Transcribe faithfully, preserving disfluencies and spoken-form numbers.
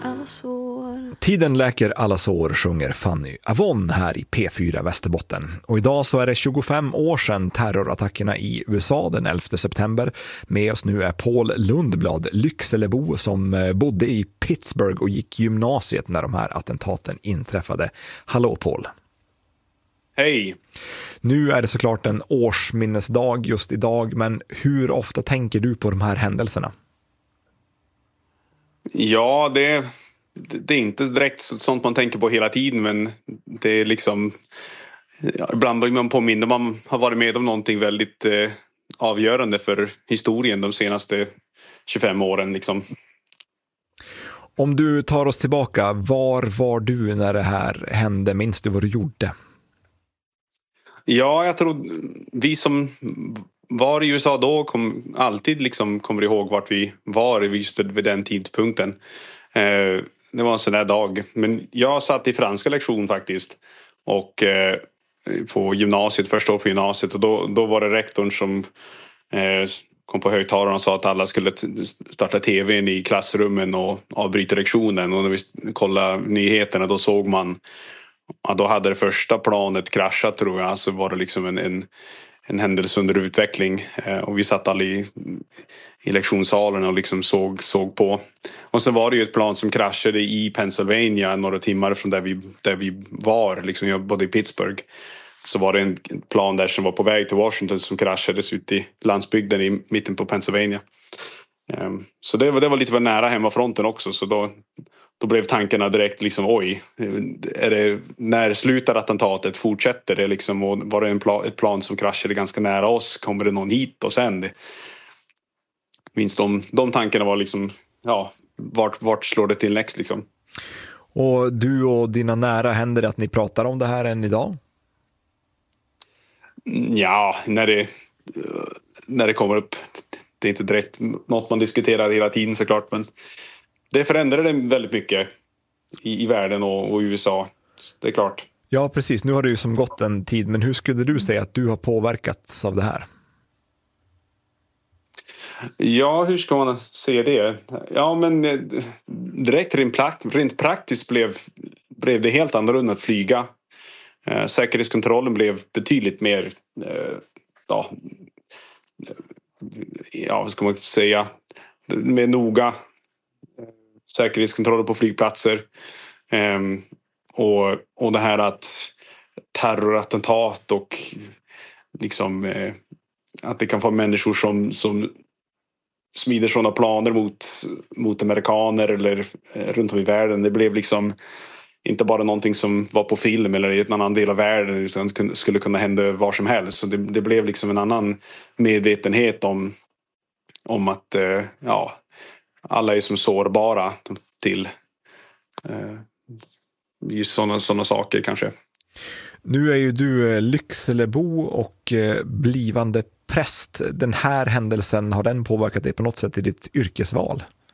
alla sår. Tiden läker alla sår, sjunger Fanny Avon här i P fyra Västerbotten. Och idag så är det tjugofem år sedan terrorattackerna i U S A den elfte september. Med oss nu är Paul Lundblad, Lyckselebo, som bodde i Pittsburgh och gick gymnasiet när de här attentaten inträffade. Hallå Paul. Hej. Nu är det såklart en årsminnesdag just idag, men hur ofta tänker du på de här händelserna? Ja, det, det är inte direkt sånt man tänker på hela tiden, men det är liksom, ja, ibland blir man påminner man har varit med om någonting väldigt eh, avgörande för historien de senaste tjugofem åren liksom. Om du tar oss tillbaka, var var du när det här hände? Minns du vad du gjorde? Ja, jag tror vi som var i U S A då kom, alltid liksom kommer ihåg vart vi var just vid den tidpunkten. Eh, det var en sån där dag. Men jag satt i franska lektion faktiskt. Och eh, på gymnasiet, första år på gymnasiet. Och då, då var det rektorn som eh, kom på högtalaren och sa att alla skulle t- starta tvn i klassrummen och avbryta lektionen. Och när vi kollade nyheterna då såg man, ja, då hade det första planet kraschat tror jag. Så var det liksom en, en, en händelse under utveckling. Eh, och vi satt alla i, i lektionssalen och liksom såg, såg på. Och sen var det ju ett plan som kraschade i Pennsylvania några timmar från där vi, där vi var. Liksom jag bodde i Pittsburgh. Så var det en plan där som var på väg till Washington som kraschades ut i landsbygden i mitten på Pennsylvania. Eh, så det var, det var lite för nära hemmafronten också. Så då... Då blev tankarna direkt liksom, oj, är det, när slutar attentatet, fortsätter det liksom, och var det en plan, ett plan som kraschade ganska nära oss, kommer det någon hit och sen det, minst de, de tankarna var liksom, ja, vart, vart slår det till next liksom. Och du och dina nära, händer det att ni pratar om det här än idag? Ja, när det, när det kommer upp, det är inte direkt något man diskuterar hela tiden såklart, men det förändrade väldigt mycket i, i världen och, och i U S A, det är klart. Ja, precis. Nu har det ju som gått en tid, men hur skulle du säga att du har påverkats av det här? Ja, hur ska man säga det? Ja, men direkt rent, rent praktiskt blev, blev det helt annorlunda att flyga. Eh, säkerhetskontrollen blev betydligt mer, eh, ja, ja, vad ska man säga, mer noga. Säkerhetskontroller på flygplatser. Um, och, och det här att terrorattentat och liksom eh, att det kan vara människor som, som smider sådana planer mot, mot amerikaner eller eh, runt om i världen. Det blev liksom inte bara någonting som var på film eller i en annan del av världen, utan skulle kunna hända var som helst. Så det, det blev liksom en annan medvetenhet om, om att eh, ja, alla är som sårbara till eh, just sådana, sådana saker kanske. Nu är ju du Lyckselebo och eh, blivande präst. Den här händelsen, har den påverkat dig på något sätt i ditt yrkesval?